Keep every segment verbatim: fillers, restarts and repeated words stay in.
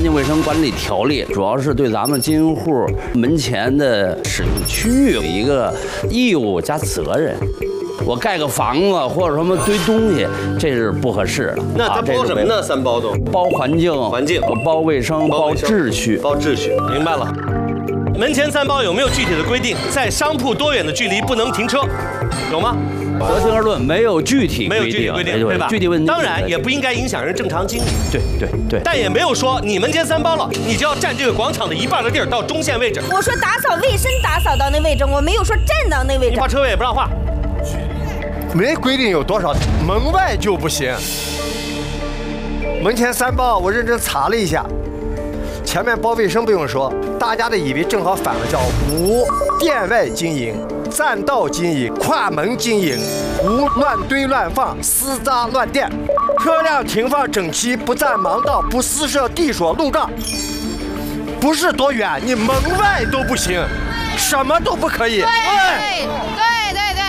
境卫生管理条例》，主要是对咱们经营户门前的使用区域有一个义务加责任。我盖个房子或者什么堆东西，这是不合适的。 那它包什么呢？三包都包环境、 环境、 包卫生、包秩序、 包秩序。明白了。门前三包有没有具体的规定？在商铺多远的距离不能停车？有吗？ 择情而论，没有具体没有具体规定，对吧？ 具体问题当然也不应该影响人正常经营。 对对对。 但也没有说你门前三包了，你就要占这个广场的一半的地儿到中线位置。 我说打扫卫生，打扫到那位置，我没有说站到那位置。 你画车位也不让画。 没规定有多少，门外就不行。门前三包，我认真查了一下，前面包卫生不用说，大家的以为正好反了，叫无店外经营、占道经营、跨门经营，无乱堆乱放、私扎乱垫，车辆停放整齐，不占盲道，不私设地锁路障。不是多远，你门外都不行，什么都不可以。 对对对对。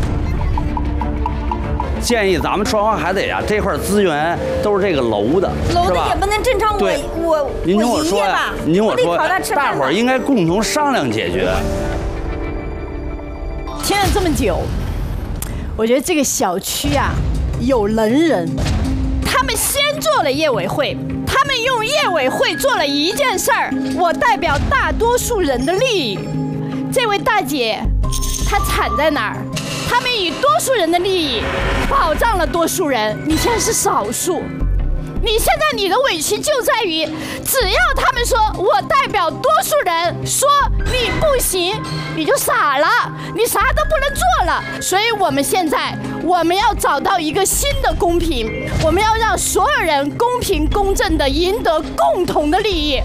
建议咱们双方还得呀，这块资源都是这个楼的， 楼的也不能正常我我您听我说呀，您听我说，大伙儿应该共同商量解决。 听了这么久，我觉得这个小区啊有能人，他们先做了业委会，他们用业委会做了一件事儿，我代表大多数人的利益。这位大姐，她惨在哪儿？他们以多数人的利益保障了多数人，你现在是少数。你现在你的委屈就在于，只要他们说我代表多数人说你不行，你就傻了，你啥都不能做了。所以我们现在我们要找到一个新的公平，我们要让所有人公平公正地赢得共同的利益。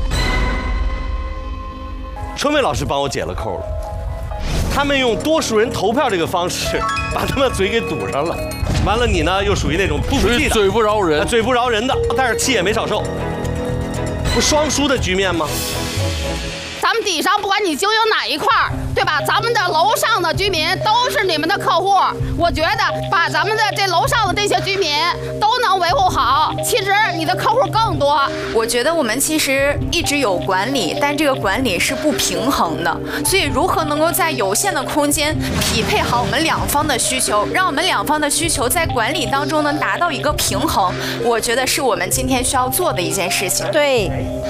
春梅老师帮我解了扣了。他们用多数人投票这个方式，把他们嘴给堵上了。完了，你呢又属于那种不服气的， 嘴不饶人， 嘴不饶人的，但是气也没少受，不双输的局面吗？ 咱们底上不管你经营哪一块儿，对吧？咱们的楼上的居民都是你们的客户，我觉得把咱们的这楼上的这些居民都能维护好，其实你的客户更多。 我觉得我们其实一直有管理，但这个管理是不平衡的，所以如何能够在有限的空间匹配好我们两方的需求，让我们两方的需求在管理当中能达到一个平衡，我觉得是我们今天需要做的一件事情。 对。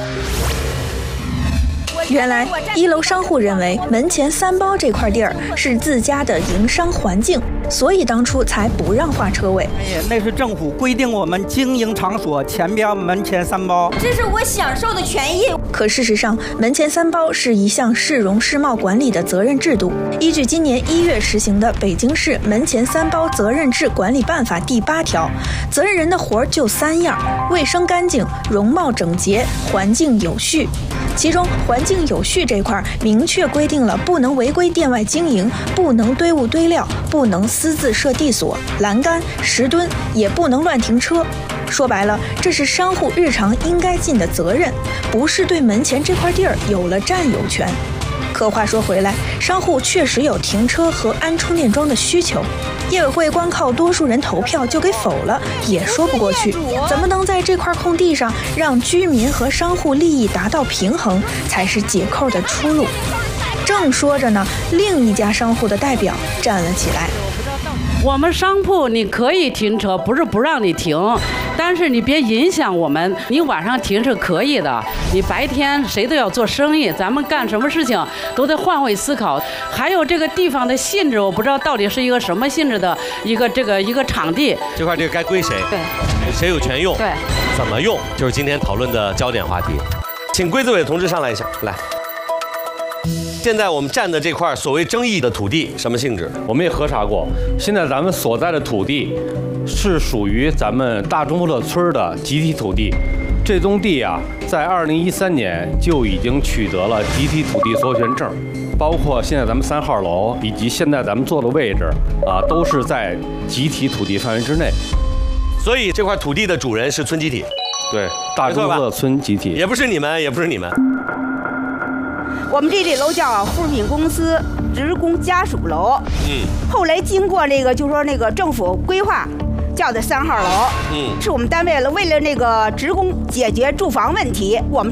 原来一楼商户认为门前三包这块地儿是自家的营商环境，所以当初才不让画车位。 哎呀，那是政府规定我们经营场所前边门前三包， 这是我享受的权益。 可事实上，门前三包是一项市容市貌管理的责任制度。依据今年一月实行的《北京市门前三包责任制管理办法》第八条，责任人的活儿就三样：卫生干净、容貌整洁、环境有序。其中环境有序这块明确规定了不能违规店外经营，不能堆物堆料，不能私自设地锁、栏杆、石墩，也不能乱停车。说白了，这是商户日常应该尽的责任，不是对门前这块地儿有了占有权。可话说回来，商户确实有停车和安充电桩的需求，业委会光靠多数人投票就给否了，也说不过去。怎么能在这块空地上让居民和商户利益达到平衡，才是解扣的出路。正说着呢，另一家商户的代表站了起来。 我们商铺你可以停车，不是不让你停，但是你别影响我们。你晚上停是可以的，你白天谁都要做生意，咱们干什么事情都得换位思考。还有这个地方的性质，我不知道到底是一个什么性质的一个这个一个场地。 这块地该归谁？ 对， 谁有权用？ 对， 怎么用？就是今天讨论的焦点话题。请规资委同志上来一下，来。现在我们占的这块所谓争议的土地什么性质？ 我们也核查过，现在咱们所在的土地是属于咱们大中福乐村的集体土地。这宗地啊，在二零一三年就已经取得了集体土地所有权证，包括现在咱们三号楼以及现在咱们坐的位置啊，都是在集体土地范围之内。 所以这块土地的主人是村集体。 对，大中福乐村集体， 也不是你们，也不是你们。 我们这类楼叫富民公司职工家属楼， 嗯， 后来经过那个就说那个政府规划，叫的三号楼， 嗯， 是我们单位了为了那个职工解决住房问题，我们。